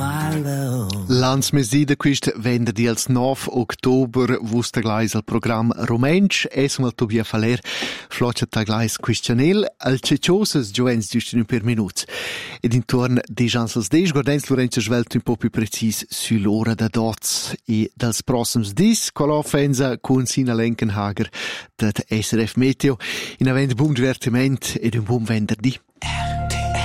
malo. L'ans mesida quist venerdì als 9 october vus taglais al program Romensch, esmal Tobia Faler, flotcha taglais questionel, al ceciosas giovens giustin per minuts. Ed intorn de jans als deix, guardens Lorenzo svelt un po' più precis su l'ora da dots e dals prossims dis, colofenza con Sina Lenkenhager dat SRF Meteo, in avent buon divertiment ed un buon venerdì.